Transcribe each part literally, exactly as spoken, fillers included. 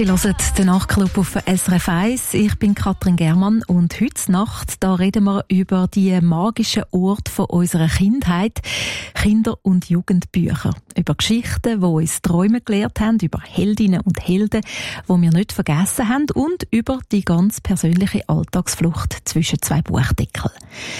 Sie hören den Nachtclub auf S R F eins. Ich bin Katrin Germann und heute Nacht da reden wir über die magischen Orte von unserer Kindheit, Kinder- und Jugendbücher. Über Geschichten, die uns Träume gelehrt haben, über Heldinnen und Helden, die wir nicht vergessen haben und über die ganz persönliche Alltagsflucht zwischen zwei Buchdeckeln.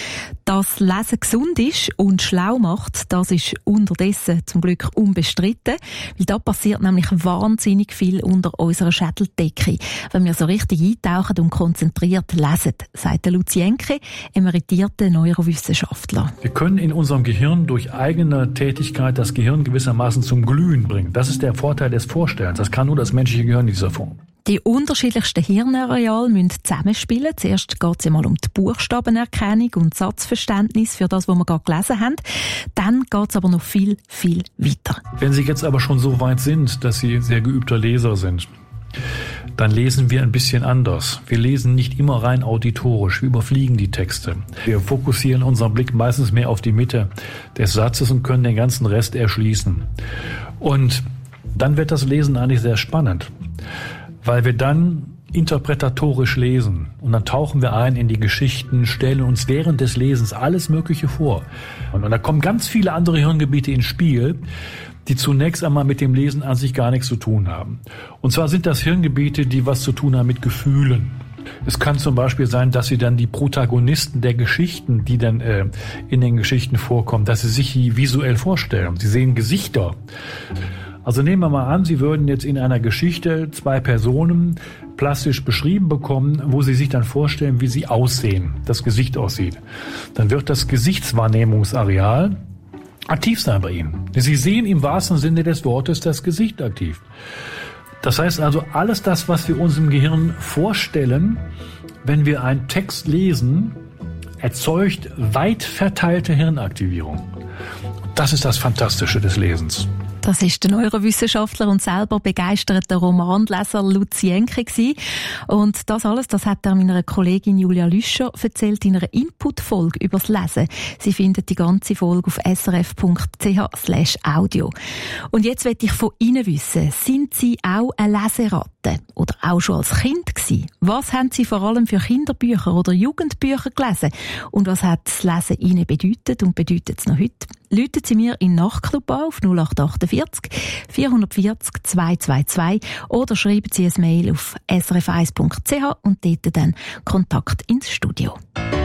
Dass Lesen gesund ist und schlau macht, das ist unterdessen zum Glück unbestritten, weil da passiert nämlich wahnsinnig viel unter unserer Schädeldecke, wenn wir so richtig eintauchen und konzentriert lesen, sagt der Lucienke, emeritierter Neurowissenschaftler. Wir können in unserem Gehirn durch eigene Tätigkeit das Gehirn gewissermaßen zum Glühen bringen. Das ist der Vorteil des Vorstellens. Das kann nur das menschliche Gehirn in dieser Form. Die unterschiedlichsten Hirnareale müssen zusammenspielen. Zuerst geht es einmal um die Buchstabenerkennung und Satzverständnis für das, was wir gerade gelesen haben. Dann geht es aber noch viel, viel weiter. Wenn Sie jetzt aber schon so weit sind, dass Sie sehr geübter Leser sind, dann lesen wir ein bisschen anders. Wir lesen nicht immer rein auditorisch, wir überfliegen die Texte. Wir fokussieren unseren Blick meistens mehr auf die Mitte des Satzes und können den ganzen Rest erschließen. Und dann wird das Lesen eigentlich sehr spannend, weil wir dann interpretatorisch lesen und dann tauchen wir ein in die Geschichten, stellen uns während des Lesens alles Mögliche vor. Und da kommen ganz viele andere Hirngebiete ins Spiel, die zunächst einmal mit dem Lesen an sich gar nichts zu tun haben. Und zwar sind das Hirngebiete, die was zu tun haben mit Gefühlen. Es kann zum Beispiel sein, dass Sie dann die Protagonisten der Geschichten, die dann äh, in den Geschichten vorkommen, dass Sie sich die visuell vorstellen. Sie sehen Gesichter. Also nehmen wir mal an, Sie würden jetzt in einer Geschichte zwei Personen plastisch beschrieben bekommen, wo Sie sich dann vorstellen, wie sie aussehen, das Gesicht aussieht. Dann wird das Gesichtswahrnehmungsareal aktiv sein bei Ihnen. Sie sehen im wahrsten Sinne des Wortes das Gesicht aktiv. Das heißt also, alles das, was wir uns im Gehirn vorstellen, wenn wir einen Text lesen, erzeugt weit verteilte Hirnaktivierung. Das ist das Fantastische des Lesens. Das ist der Neurowissenschaftler und selber begeisterter Romanleser Lucienke gewesen. Und das alles, das hat er meiner Kollegin Julia Lüscher erzählt in einer Input-Folge übers Lesen. Sie findet die ganze Folge auf srf.ch slash audio. Und jetzt möchte ich von Ihnen wissen, sind Sie auch eine Leseratte oder auch schon als Kind gewesen? Was haben Sie vor allem für Kinderbücher oder Jugendbücher gelesen? Und was hat das Lesen Ihnen bedeutet und bedeutet es noch heute? Läuten Sie mir in Nachtclub auf null acht achtundvierzig vierhundertvierzig zweihundertzweiundzwanzig oder schreiben Sie ein Mail auf s r f eins punkt c h und dort dann Kontakt ins Studio.